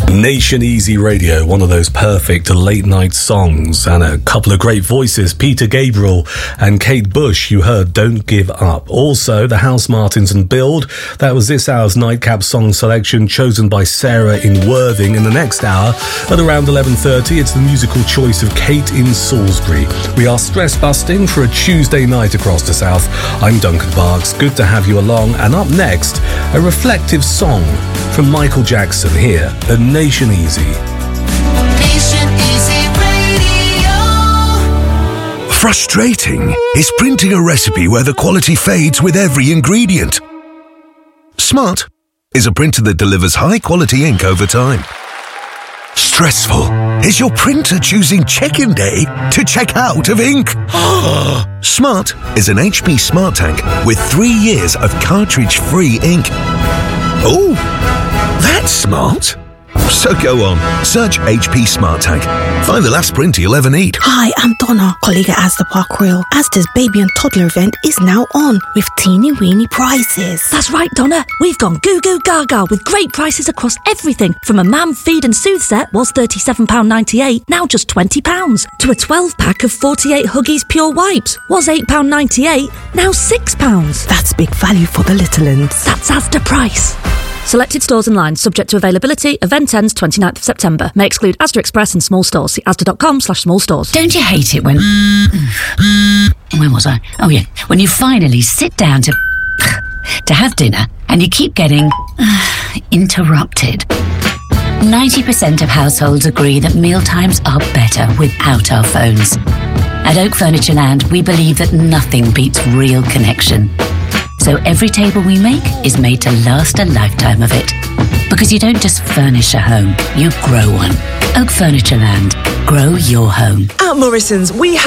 Nation Easy Radio, one of those perfect late night songs, and a couple of great voices, Peter Gabriel and Kate Bush. You heard Don't Give Up. Also, the Housemartins and Build. That was this hour's nightcap song selection, chosen by Sarah in Worthing. In the next hour, at around 11:30, it's the musical choice of Kate in Salisbury. We are stress busting for a Tuesday night across the South. I'm Duncan Parks. Good to have you along. And up next, a reflective song from Michael Jackson here at Nation Easy. Nation Easy Radio. Frustrating is printing a recipe where the quality fades with every ingredient. Smart is a printer that delivers high-quality ink over time. Stressful is your printer choosing check-in day to check out of ink. Smart is an HP Smart Tank with 3 years of cartridge-free ink. Oh, that's smart. So go on, search HP Smart Tank. Find the last printer you'll ever need. Hi, I'm Donna, colleague at Asda Park Royal. Asda's baby and toddler event is now on with teeny weeny prices. That's right, Donna. We've gone goo goo gaga with great prices across everything. From a Mam Feed and Soothe set was £37.98, now just £20. To a 12-pack of 48 Huggies Pure Wipes was £8.98, now £6. That's big value for the little uns. That's Asda price. Selected stores and lines, subject to availability. Event ends 29th of September. May exclude Asda Express and small stores. See asda.com/small stores. Don't you hate it when... Where was I? Oh, yeah. When you finally sit down to have dinner and you keep getting interrupted. 90% of households agree that mealtimes are better without our phones. At Oak Furniture Land, we believe that nothing beats real connection. So every table we make is made to last a lifetime of it. Because you don't just furnish a home, you grow one. Oak Furniture Land. Grow your home. At Morrison's, we